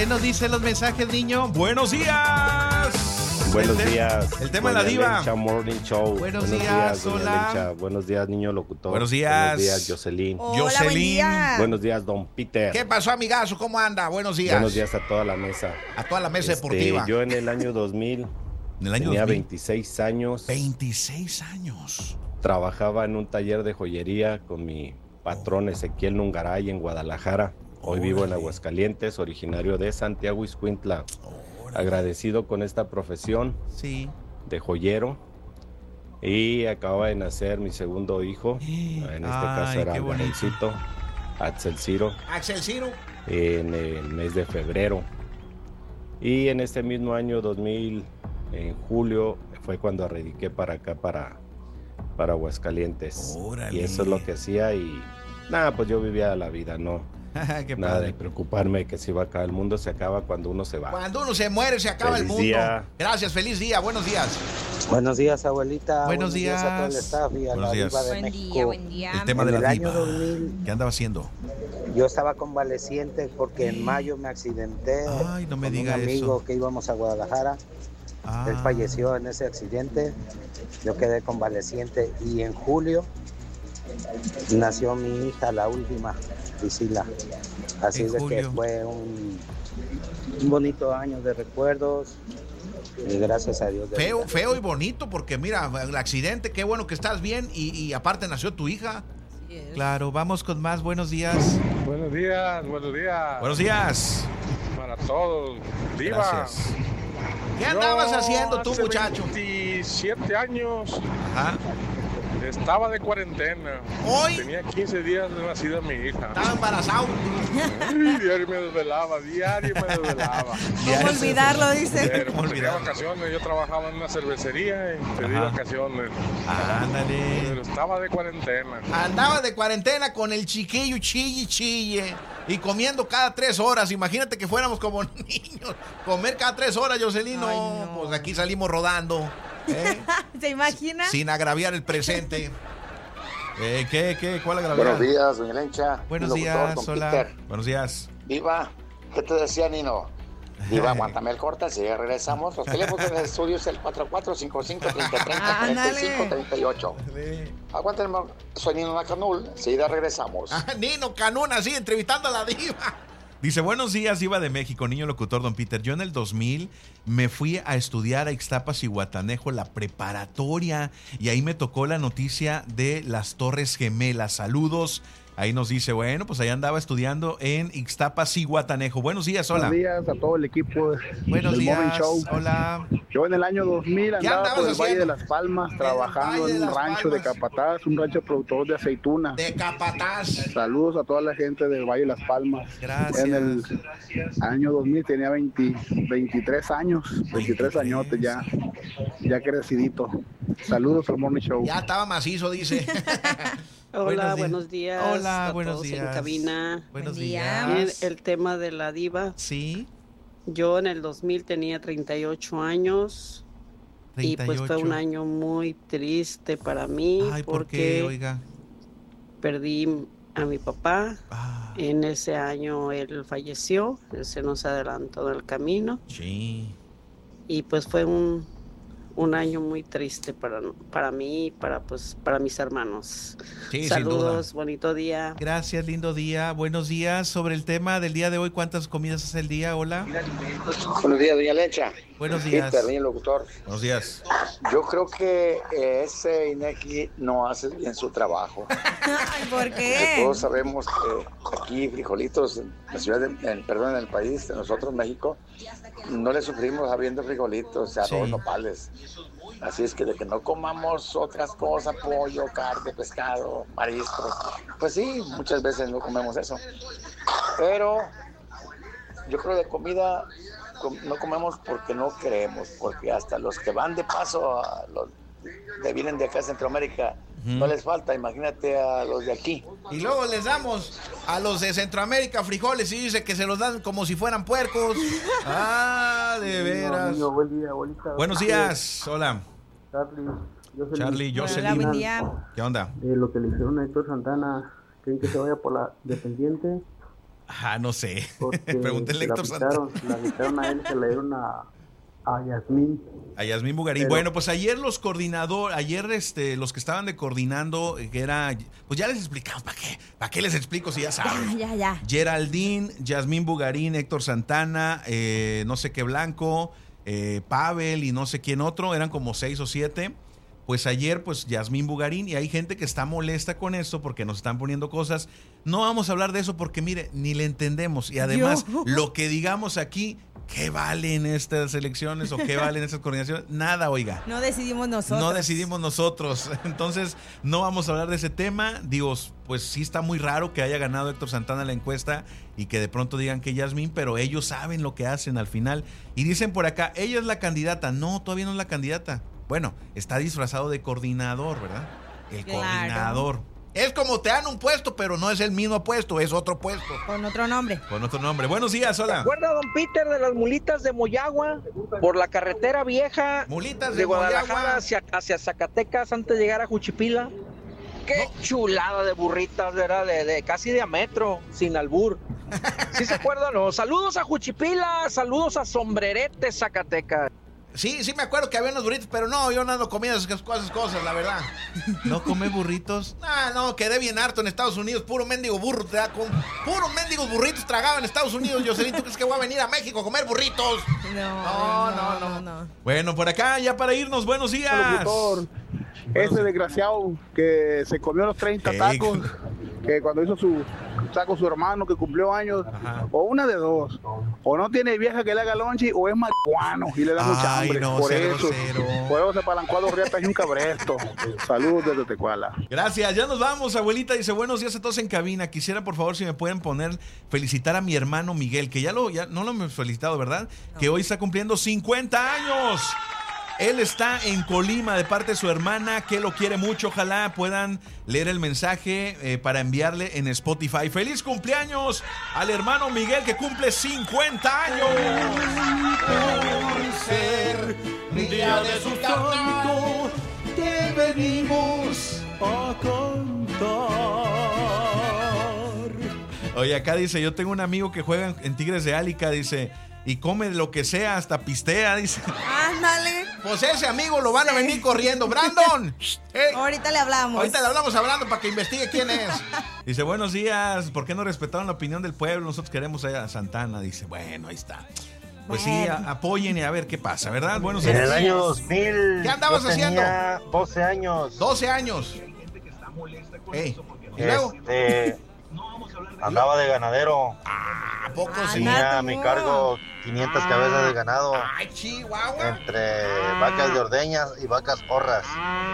¿Qué nos dicen los mensajes, niño? ¡Buenos días! Buenos días. El tema de la diva. Lencha Morning Show. Buenos días, doña hola. Lencha. Buenos días, niño locutor. Buenos días. Buenos días, Jocelyn. Hola, Jocelyn. buen día. Buenos días, don Peter. ¿Qué pasó, amigazo? ¿Cómo anda? Buenos días. Buenos días a toda la mesa. A toda la mesa deportiva. Yo en el año 2000 En el año tenía 2000. 26 años. 26 años. Trabajaba en un taller de joyería con mi patrón Ezequiel Nungaray en Guadalajara. Hoy vivo en Aguascalientes, originario de Santiago Ixcuintla. Agradecido con esta profesión Sí. de joyero. Y acaba de nacer mi segundo hijo. En este caso era qué el bonito. jovencito, Axel Ciro, Axel Ciro. en el mes de febrero. Y en este mismo año 2000, en julio, fue cuando radiqué para acá, para Aguascalientes. Órale. Y eso es lo que hacía y nada, pues yo vivía la vida, no. Qué Nada padre. de preocuparme que se iba a acabar. El mundo se acaba cuando uno se va. Cuando uno se muere, se acaba el Feliz mundo. día. Gracias, feliz día. Buenos días. Buenos días, abuelita. Buenos días. a todo el staff y a Buenos la días. diva de Buen México. día, buen día. El tema En de el la año diva. 2000, ¿Qué andaba haciendo? yo estaba convaleciente porque en mayo me accidenté Ay, no me con diga un amigo eso. que íbamos a Guadalajara. Ah. Él falleció en ese accidente. Yo quedé convaleciente y en julio nació mi hija, la última, Priscila. Así En de que julio. fue un bonito año de recuerdos y gracias a Dios. de Feo, vida. feo y bonito, porque mira, el accidente, qué bueno que estás bien y aparte nació tu hija. Claro, vamos con más. Buenos días. Buenos días, buenos días. Buenos días. Para todos. Diva. Gracias. ¿Qué andabas Yo haciendo tú, hace muchacho? 27 años Ajá. estaba de cuarentena. Hoy Tenía 15 días de nacida mi hija. estaba embarazado. Diario me desvelaba, diario me desvelaba. ¿Cómo olvidarlo? Dice. Pero ¿Cómo pues, tenía olvidar? vacaciones, yo trabajaba en una cervecería y pedí Ajá. vacaciones. Ándale. Pero estaba de cuarentena. Andaba de cuarentena con el chiquillo chille y comiendo cada 3 horas. Imagínate que fuéramos como niños. Comer cada 3 horas, Jocelyn. Ay, No, no. pues aquí salimos rodando. ¿eh? ¿Se imagina? Sin agraviar el presente. ¿Qué? ¿Cuál agraviar? Buenos días, doña Lencha. Buenos Mi locutor, días, don hola. Peter. Buenos días. Diva, ¿qué te decía, Nino? Diva, aguántame el corte, si ya regresamos. Los teléfonos del estudio es el 4455-3030, Ándale. 4538. Aguántame, soy Nino Nacanul, si ya regresamos. Nino Canún, así, entrevistando a la diva. Dice, buenos días, diva de México, niño locutor, don Peter. Yo en el 2000 me fui a estudiar a Ixtapas y Guatanejo, la preparatoria, y ahí me tocó la noticia de las Torres Gemelas. Saludos. Ahí nos dice, bueno, pues ahí andaba estudiando en Ixtapas y Guatanejo. Buenos días, hola. Buenos días a todo el equipo Buenos del Morning días, Show. hola. Yo en el año 2000 ¿Qué andaba por andabas el Valle haciendo? de las Palmas En el trabajando Valle en de un las rancho de Palmas. Capataz, un rancho productor de aceituna. De Capataz. Saludos a toda la gente del Valle de las Palmas. Gracias. En el año 2000 tenía 23 años, 23 añotes ya crecidito. Saludos al Morning Show. Ya estaba macizo, dice. Hola, buenos días. Hola, a buenos todos días. en cabina. Buenos Buen día. días. El tema de la diva. Sí. Yo en el 2000 tenía 38 años y pues fue 38. un año muy triste para mí Ay, ¿por porque qué, oiga? perdí a mi papá. Ah, En ese año él falleció, él se nos adelantó del camino sí. y pues fue un año muy triste para mí y para mis hermanos. Sí, Saludos, sin bonito día. Gracias, lindo día. Buenos días. Sobre el tema del día de hoy, ¿cuántas comidas hace el día? Hola. Buenos días, doña Lencha. Buenos días. Peter, niño locutor. Buenos días. Yo creo que ese INEGI no hace bien su trabajo. Ay, ¿por Que qué? todos sabemos que aquí frijolitos, en la ciudad, en el país, de nosotros, México, no le sufrimos habiendo frijolitos, arroz, Sí. nopales. Así es que de que no comamos otras cosas, pollo, carne, pescado, mariscos, pues sí, muchas veces no comemos eso. Pero yo creo de comida no comemos porque no queremos, porque hasta los que van de paso, a los que vienen de acá a Centroamérica, no les falta, imagínate a los de aquí. Y luego les damos a los de Centroamérica frijoles y dice que se los dan como si fueran puercos. Ah, de veras. Buen día, abuelita. Buenos días. Hola. Charlie, Hola, Jocelyn. buen día. ¿Qué onda? Lo que le hicieron a Héctor Santana, ¿creen que se vaya por la dependiente? No sé. Porque Pregúntenle a Héctor Santana. La quitaron a él, se la dieron a Yasmín. A Yasmín Bugarín. Bueno, pues ayer los que estaban coordinando, que era, pues ya les explicamos, ¿para qué les explico si ya saben? Ya. Geraldine, Yasmín Bugarín, Héctor Santana, no sé qué Blanco, Pavel y no sé quién otro, eran como 6 o 7. Pues ayer, pues Yasmín Bugarín, y hay gente que está molesta con esto porque nos están poniendo cosas. No vamos a hablar de eso porque, mire, ni le entendemos. Y además, lo que digamos aquí, ¿qué valen estas elecciones o qué valen estas coordinaciones? Nada, oiga. No decidimos nosotros. Entonces, no vamos a hablar de ese tema. Digo, pues sí está muy raro que haya ganado Héctor Santana la encuesta y que de pronto digan que Yasmín, pero ellos saben lo que hacen al final. Y dicen por acá, ella es la candidata. No, todavía no es la candidata. Bueno, está disfrazado de coordinador, ¿verdad? El coordinador. Es como te dan un puesto, pero no es el mismo puesto, es otro puesto. Con otro nombre. Buenos días, hola. ¿Se acuerda, don Peter, de las mulitas de Moyagua? Por la carretera vieja mulitas de Guadalajara hacia Zacatecas antes de llegar a Juchipila. Qué chulada de burritas, era de casi de a metro, sin albur. ¿Sí se acuerdan? No. Saludos a Juchipila, saludos a Sombrerete, Zacatecas. Sí me acuerdo que había unos burritos, pero no, yo no ando comiendo esas cosas, la verdad. ¿No come burritos? No, quedé bien harto en Estados Unidos, puro mendigo burro, puros mendigos burritos tragado en Estados Unidos. Jocelyn, ¿tú crees que voy a venir a México a comer burritos? No. Bueno, por acá, ya para irnos, buenos días. Ese desgraciado que se comió los 30 tacos, que cuando hizo su taco su hermano que cumplió años, o una de dos, o no tiene vieja que le haga lonchi, o es marihuano y le da mucha hambre. Por eso se apalancó a 2 riatas y un cabresto. Saludos desde Tecuala. Gracias, ya nos vamos. Abuelita dice, buenos días a todos en cabina. Quisiera, por favor, si me pueden felicitar a mi hermano Miguel, que ya no lo hemos felicitado, ¿verdad? No. Que hoy está cumpliendo 50 años. Él está en Colima de parte de su hermana, que lo quiere mucho. Ojalá puedan leer el mensaje para enviarle en Spotify. ¡Feliz cumpleaños al hermano Miguel, que cumple 50 años! Por ser día de su santo, te venimos a cantar. Oye, acá dice, yo tengo un amigo que juega en Tigres de Álica, dice, y come lo que sea, hasta pistea, dice. ¡Ándale! Pues ese amigo lo van a venir corriendo. ¡Brandon! Ahorita le hablamos hablando para que investigue quién es. Dice, buenos días, ¿por qué no respetaron la opinión del pueblo? Nosotros queremos a Santana. Dice, bueno, ahí está. Pues sí, apoyen y a ver qué pasa, ¿verdad? Buenos días. En el año 2000. ¿Qué andabas haciendo? 12 años. 12 años. ¿Y luego? Andaba de ganadero. ¿A poco sí? Tenía a mi cargo 500 cabezas de ganado. ¡Ay, Chihuahua! Entre vacas de ordeñas y vacas horras.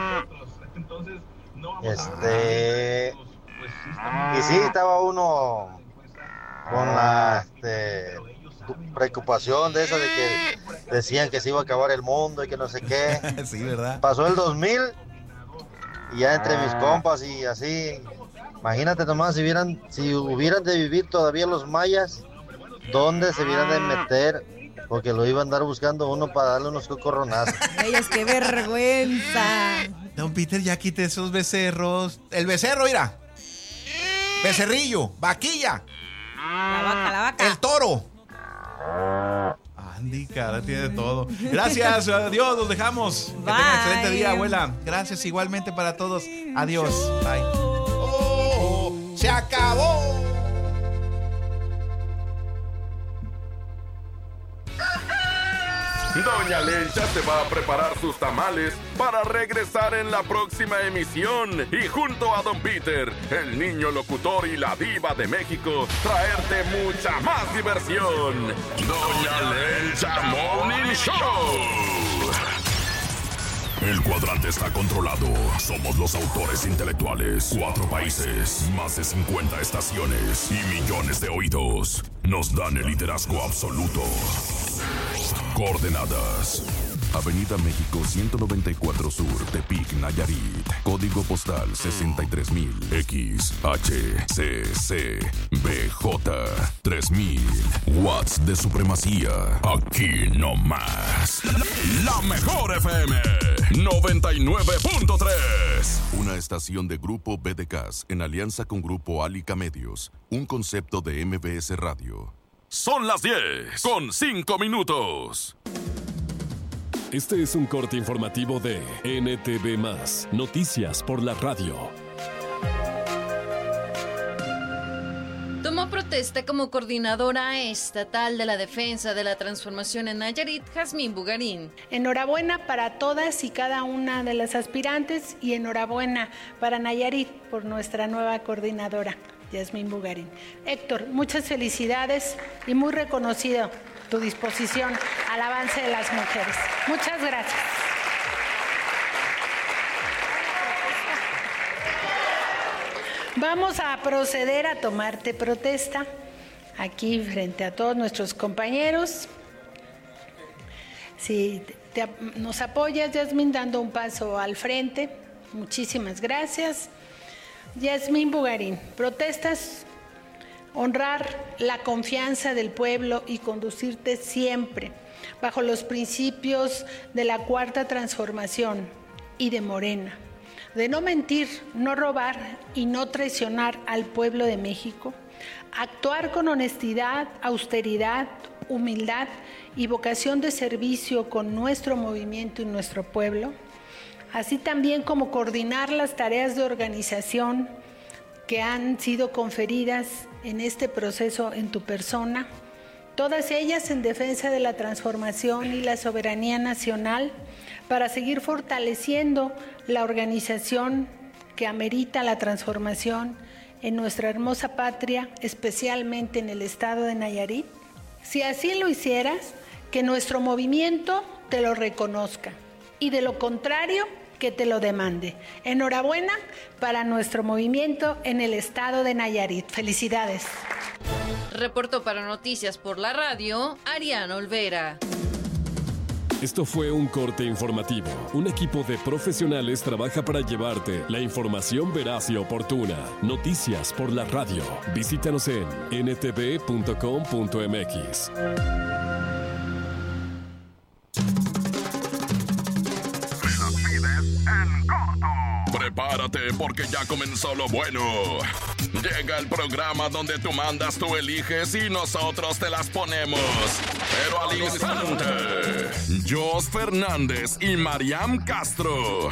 Y sí, estaba uno con la preocupación de esa de que decían que se iba a acabar el mundo y que no sé qué. Sí, ¿verdad? Pasó el 2000 y ya entre mis compas y así. Imagínate nomás si hubieran de vivir todavía los mayas, ¿dónde se hubieran de meter? Porque lo iban a andar buscando uno para darle unos cocorronazos. Ellos, qué vergüenza. Don Peter, ya quite esos becerros. El becerro, mira. Becerrillo, vaquilla. La vaca. El toro. Andy, cara, tiene todo. Gracias, adiós, nos dejamos. Bye. Que tengan un excelente día, abuela. Gracias igualmente para todos. Adiós. Bye. ¡Se acabó! Doña Lencha se va a preparar sus tamales para regresar en la próxima emisión y junto a Don Peter, el niño locutor y la diva de México, traerte mucha más diversión. Doña Lencha Morning Show. El cuadrante está controlado. Somos los autores intelectuales. 4 países, más de 50 estaciones y millones de oídos. Nos dan el liderazgo absoluto. Coordenadas. Avenida México 194 Sur, Tepic, Nayarit. Código postal 63000 XHCCBJ 3000. Watts de supremacía. Aquí no más. La mejor FM 99.3. Una estación de Grupo BDCAS en alianza con Grupo Álica Medios. Un concepto de MBS Radio. Son las 10:05. Este es un corte informativo de NTV+, Noticias por la Radio. Tomó protesta como coordinadora estatal de la defensa de la transformación en Nayarit, Jazmín Bugarín. Enhorabuena para todas y cada una de las aspirantes y enhorabuena para Nayarit por nuestra nueva coordinadora, Jazmín Bugarín. Héctor, muchas felicidades y muy reconocido tu disposición al avance de las mujeres. Muchas gracias. Vamos a proceder a tomarte protesta aquí frente a todos nuestros compañeros. Si nos apoyas, Jazmín, dando un paso al frente. Muchísimas gracias. Jazmín Bugarín, protestas, honrar la confianza del pueblo y conducirte siempre bajo los principios de la Cuarta Transformación y de Morena, de no mentir, no robar y no traicionar al pueblo de México, actuar con honestidad, austeridad, humildad y vocación de servicio con nuestro movimiento y nuestro pueblo, así también como coordinar las tareas de organización que han sido conferidas en este proceso en tu persona, todas ellas en defensa de la transformación y la soberanía nacional para seguir fortaleciendo la organización que amerita la transformación en nuestra hermosa patria, especialmente en el estado de Nayarit. Si así lo hicieras, que nuestro movimiento te lo reconozca y de lo contrario, que te lo demande. Enhorabuena para nuestro movimiento en el estado de Nayarit. Felicidades. Reportó para Noticias por la Radio, Ariana Olvera. Esto fue un corte informativo. Un equipo de profesionales trabaja para llevarte la información veraz y oportuna. Noticias por la Radio. Visítanos en ntv.com.mx. Prepárate porque ya comenzó lo bueno. Llega el programa donde tú mandas, tú eliges y nosotros te las ponemos. Pero al instante, Jos Fernández y Mariam Castro